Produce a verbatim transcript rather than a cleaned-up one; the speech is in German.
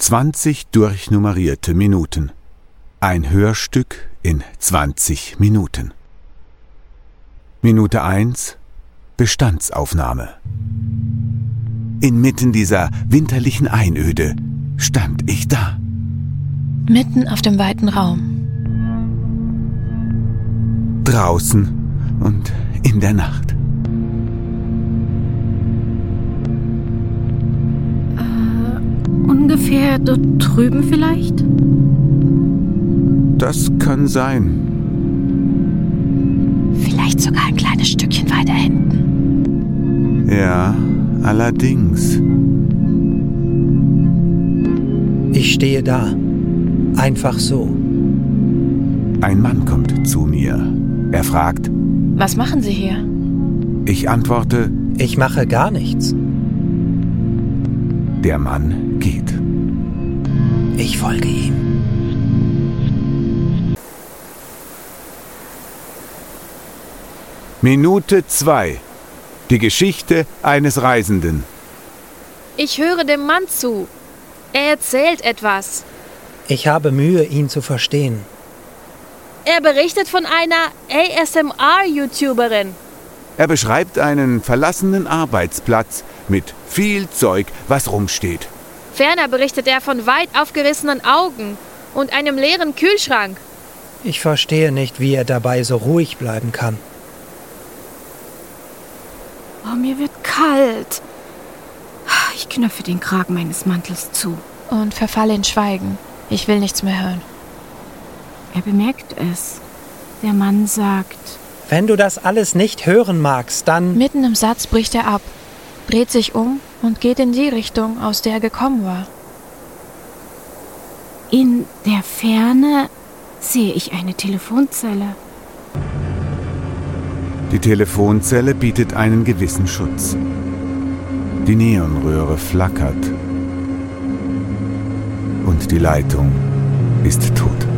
zwanzig durchnummerierte Minuten. Ein Hörstück in zwanzig Minuten. Minute eins. Bestandsaufnahme. Inmitten dieser winterlichen Einöde stand ich da. Mitten auf dem weiten Raum. Draußen und in der Nacht. Äh, ungefähr dort drüben vielleicht? Das kann sein. Vielleicht sogar ein kleines Stückchen weiter hinten. Ja, allerdings. Ich stehe da. Einfach so. Ein Mann kommt zu mir. Er fragt: Was machen Sie hier? Ich antworte: Ich mache gar nichts. Der Mann geht. Ich folge ihm. Minute zwei. Die Geschichte eines Reisenden. Ich höre dem Mann zu. Er erzählt etwas. Ich habe Mühe, ihn zu verstehen. Er berichtet von einer A S M R-YouTuberin. Er beschreibt einen verlassenen Arbeitsplatz mit viel Zeug, was rumsteht. Ferner berichtet er von weit aufgerissenen Augen und einem leeren Kühlschrank. Ich verstehe nicht, wie er dabei so ruhig bleiben kann. Oh, mir wird kalt. Ich knöpfe den Kragen meines Mantels zu. Und verfalle in Schweigen. Ich will nichts mehr hören. Er bemerkt es. Der Mann sagt: Wenn du das alles nicht hören magst, dann... Mitten im Satz bricht er ab, dreht sich um und geht in die Richtung, aus der er gekommen war. In der Ferne sehe ich eine Telefonzelle. Die Telefonzelle bietet einen gewissen Schutz. Die Neonröhre flackert. Und die Leitung ist tot.